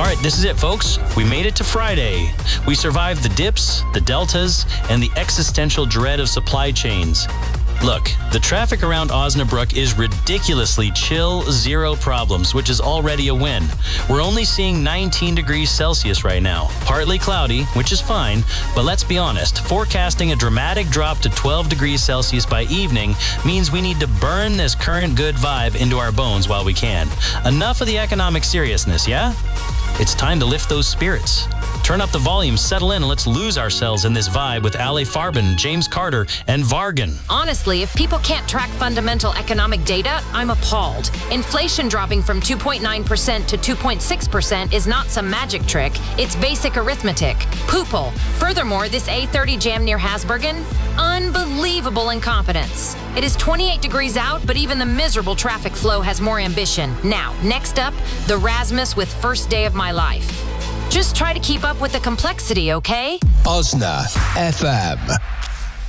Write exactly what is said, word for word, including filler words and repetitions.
All right, this is it, folks. We made it to Friday. We survived the dips, the deltas, and the existential dread of supply chains. Look, the traffic around Osnabrück is ridiculously chill, zero problems, which is already a win. We're only seeing nineteen degrees Celsius right now. Partly cloudy, which is fine, but let's be honest, forecasting a dramatic drop to twelve degrees Celsius by evening means we need to burn this current good vibe into our bones while we can. Enough of the economic seriousness, yeah? It's time to lift those spirits. Turn up the volume, settle in, and let's lose ourselves in this vibe with Ale Farben, James Carter, and Vargan. Honestly, if people can't track fundamental economic data, I'm appalled. Inflation dropping from two point nine percent to two point six percent is not some magic trick. It's basic arithmetic. Poople. Furthermore, this A thirty jam near Hasbergen, unbelievable incompetence. It is twenty-eight degrees out, but even the miserable traffic flow has more ambition. Now, next up, the Rasmus with First Day of My Life. Just try to keep up with the complexity, okay? Osna F M.